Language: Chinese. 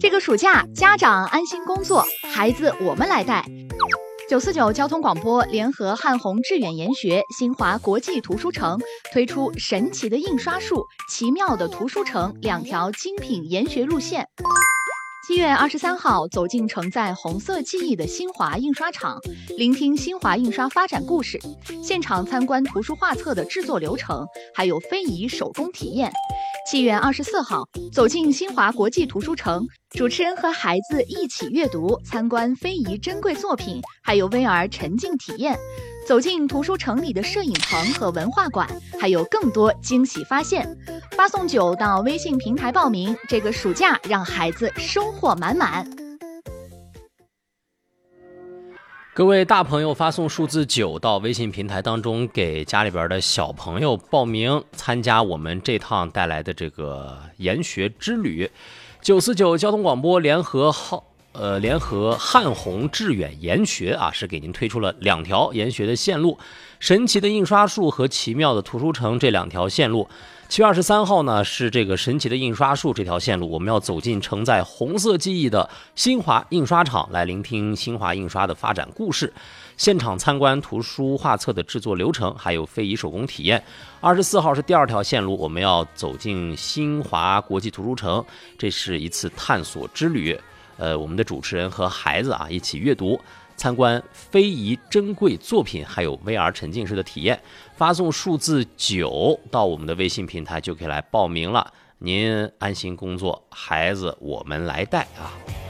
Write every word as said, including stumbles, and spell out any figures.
这个暑假，家长安心工作，孩子我们来带。九四九交通广播联合汉宏致远研学、新华国际图书城推出神奇的印刷术、奇妙的图书城两条精品研学路线。七月二十三号，走进承载红色记忆的新华印刷厂，聆听新华印刷发展故事，现场参观图书画册的制作流程，还有非遗手工体验。七月二十四号，走进新华国际图书城，主持人和孩子一起阅读，参观非遗珍贵作品，还有 V R 沉浸体验。走进图书城里的摄影棚和文化馆，还有更多惊喜发现。发送九到微信平台报名，这个暑假让孩子收获满满。 各位大朋友发送数字九到微信平台当中，给家里边的小朋友报名参加我们这趟带来的这个研学之旅。九四九交通广播联合号呃，联合汉宏致远研学啊，是给您推出了两条研学的线路，神奇的印刷术和奇妙的图书城这两条线路。七月二十三号呢，是这个神奇的印刷术这条线路，我们要走进承载红色记忆的新华印刷厂，来聆听新华印刷的发展故事，现场参观图书画册的制作流程，还有非遗手工体验。二十四号是第二条线路，我们要走进新华国际图书城，这是一次探索之旅。呃，我们的主持人和孩子啊一起阅读、参观非遗珍贵作品，还有 V R 沉浸式的体验。发送数字九到我们的微信平台就可以来报名了。您安心工作，孩子我们来带啊。